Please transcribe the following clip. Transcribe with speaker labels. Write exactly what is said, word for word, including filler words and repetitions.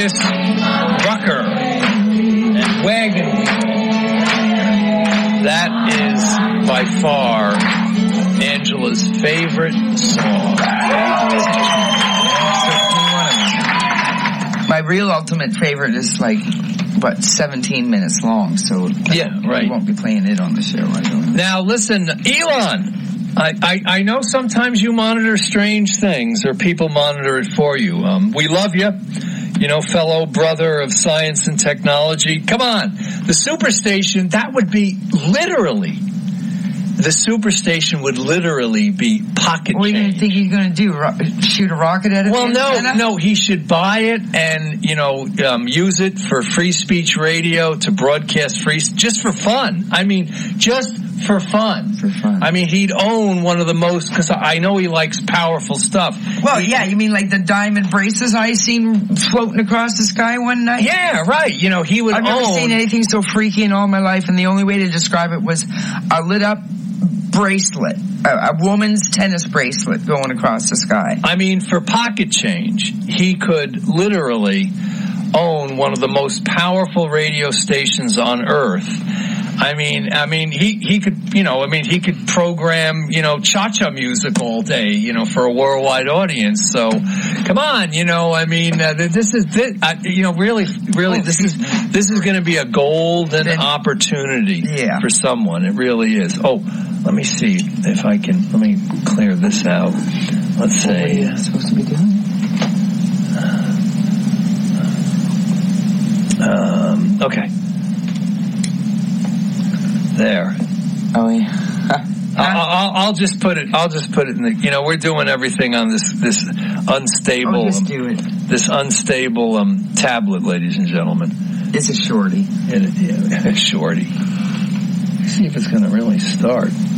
Speaker 1: Angus Rucker and Wagon Wheel. That is by far Angela's favorite song.
Speaker 2: My real ultimate favorite is like, what, seventeen minutes long, so
Speaker 1: yeah, right.
Speaker 2: We won't be playing it on the show. I don't know.
Speaker 1: Now, listen, Elon, I, I, I know sometimes you monitor strange things, or people monitor it for you. Um, we love you, you know, fellow brother of science and technology. Come on, the Superstation, that would be literally... The Superstation would literally be pocket
Speaker 2: What do you
Speaker 1: change.
Speaker 2: think he's going to do? Ro- shoot a rocket at it?
Speaker 1: Well, no, no. He should buy it and, you know, um, use it for free speech radio to broadcast free, just for fun. I mean, just for fun.
Speaker 2: For fun.
Speaker 1: I mean, he'd own one of the most, because I know he likes powerful stuff.
Speaker 2: Well, yeah, you mean like the diamond braces I seen floating across the sky one night?
Speaker 1: Yeah, right. You know, he would
Speaker 2: I've
Speaker 1: own.
Speaker 2: never seen anything so freaky in all my life, and the only way to describe it was a lit up bracelet, a, a woman's tennis bracelet going across the sky.
Speaker 1: I mean, for pocket change, he could literally own one of the most powerful radio stations on earth. I mean, I mean, he, he could, you know, I mean, he could program, you know, cha-cha music all day, you know, for a worldwide audience. So, come on, you know, I mean, uh, this is, this, uh, you know, really, really, this is, this is going to be a golden opportunity
Speaker 2: yeah.
Speaker 1: for someone. It really is. Oh, let me see if I can, let me clear this out. Let's say.
Speaker 2: What are you supposed to be doing?
Speaker 1: Um, okay. There.
Speaker 2: Oh yeah.
Speaker 1: I'll, I'll, I'll just put it. I'll just put it in the. You know, we're doing everything on this this unstable.
Speaker 2: Oh, just do it.
Speaker 1: This unstable um, tablet, ladies and gentlemen.
Speaker 2: It's a shorty.
Speaker 1: It, yeah, a shorty. Let's see if it's going to really start.